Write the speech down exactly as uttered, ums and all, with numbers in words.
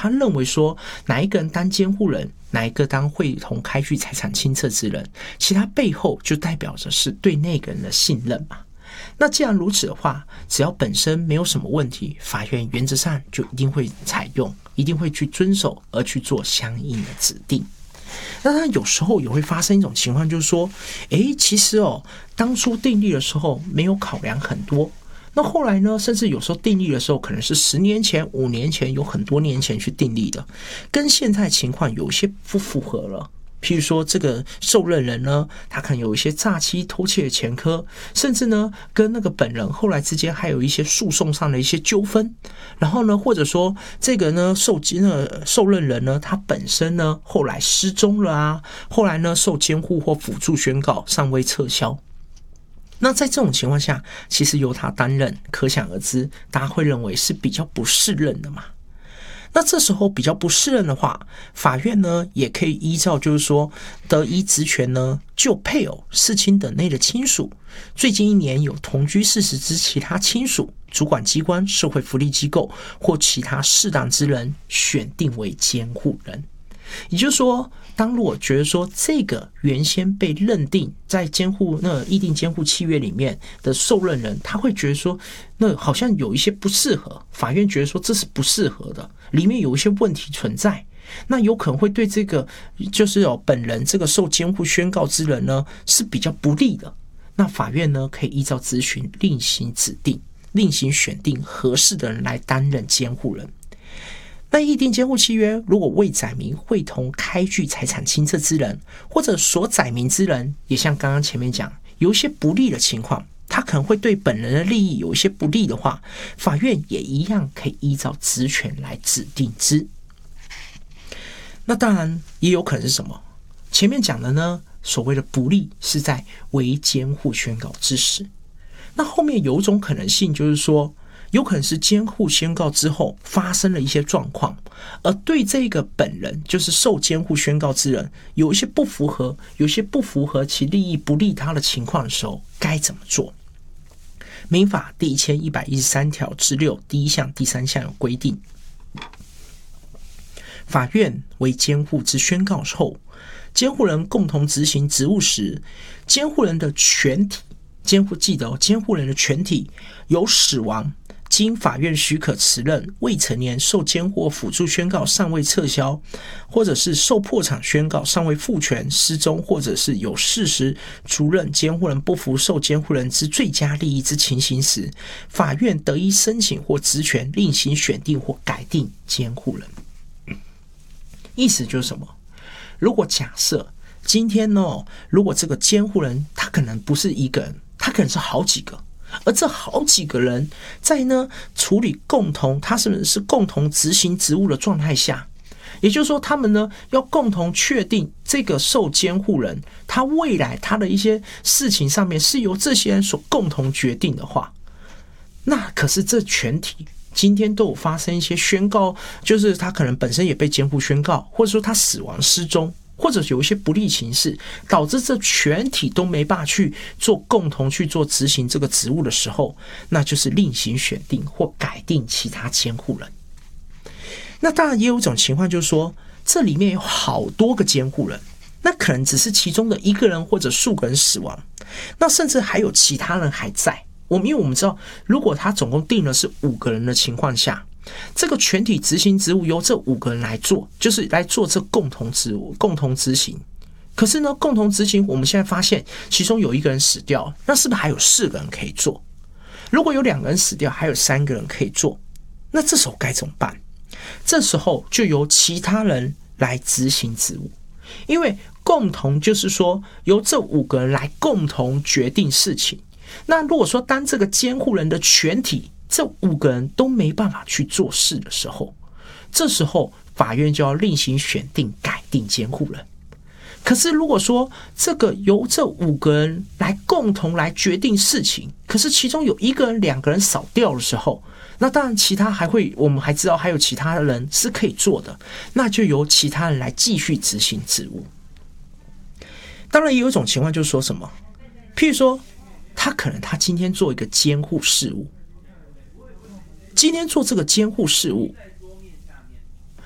他认为说哪一个人当监护人，哪一个当会同开具财产清册之人，其他背后就代表着是对那个人的信任嘛。那既然如此的话，只要本身没有什么问题，法院原则上就一定会采用，一定会去遵守而去做相应的指定。那当然有时候也会发生一种情况，就是说诶其实哦当初订立的时候没有考量很多，那后来呢甚至有时候订立的时候可能是十年前五年前，有很多年前去订立的，跟现在情况有些不符合了。譬如说这个受任人呢，他可能有一些诈欺偷窃的前科，甚至呢跟那个本人后来之间还有一些诉讼上的一些纠纷，然后呢或者说这个呢受那个受任人呢他本身呢后来失踪了啊，后来呢受监护或辅助宣告尚未撤销。那在这种情况下，其实由他担任，可想而知大家会认为是比较不适任的嘛。那这时候比较不适任的话，法院呢也可以依照就是说得依职权呢，就配偶、世亲等内的亲属，最近一年有同居事实之其他亲属，主管机关、社会福利机构或其他适当之人选定为监护人。也就是说，当如果觉得说这个原先被认定在监护那议定监护契约里面的受任人，他会觉得说那好像有一些不适合，法院觉得说这是不适合的，里面有一些问题存在，那有可能会对这个就是有本人这个受监护宣告之人呢是比较不利的，那法院呢可以依照咨询另行指定，另行选定合适的人来担任监护人。那议定监护契约如果未载明会同开具财产清册之人，或者所载明之人也像刚刚前面讲有一些不利的情况，他可能会对本人的利益有一些不利的话，法院也一样可以依照职权来指定之。那当然也有可能是什么，前面讲的呢所谓的不利是在为监护宣告之时，那后面有一种可能性就是说有可能是监护宣告之后发生了一些状况，而对这个本人就是受监护宣告之人有一些不符合，有一些不符合其利益不利他的情况的时候该怎么做。民法第一千一百一十三条之六第一项第三项有规定，法院为监护之宣告后，监护人共同执行职务时，监护人的全体监护记得、哦、监护人的全体有死亡，经法院许可辞任，未成年受监护辅助宣告尚未撤销，或者是受破产宣告尚未复权、失踪，或者是有事实出任监护人不服受监护人之最佳利益之情形时，法院得依申请或职权另行选定或改定监护人。意思就是什么？如果假设今天呢，如果这个监护人他可能不是一个人，他可能是好几个，而这好几个人在呢处理共同，他是不是共同执行职务的状态下，也就是说他们呢要共同确定这个受监护人他未来他的一些事情上面是由这些人所共同决定的话，那可是这全体今天都有发生一些宣告，就是他可能本身也被监护宣告，或者说他死亡失踪，或者有一些不利情势，导致这全体都没办法去做共同去做执行这个职务的时候，那就是另行选定或改定其他监护人。那当然也有一种情况，就是说这里面有好多个监护人，那可能只是其中的一个人或者数个人死亡，那甚至还有其他人还在。我们因为我们知道，如果他总共定的是五个人的情况下，这个全体执行职务由这五个人来做，就是来做这共同职务、共同执行。可是呢，共同执行，我们现在发现其中有一个人死掉，那是不是还有四个人可以做？如果有两个人死掉，还有三个人可以做，那这时候该怎么办？这时候就由其他人来执行职务，因为共同就是说由这五个人来共同决定事情。那如果说当这个监护人的全体这五个人都没办法去做事的时候，这时候法院就要另行选定改定监护人。可是如果说这个由这五个人来共同来决定事情，可是其中有一个人两个人少掉的时候，那当然其他还会，我们还知道还有其他的人是可以做的，那就由其他人来继续执行职务。当然也有一种情况就是说什么，譬如说他可能他今天做一个监护事务，今天做这个监护事务，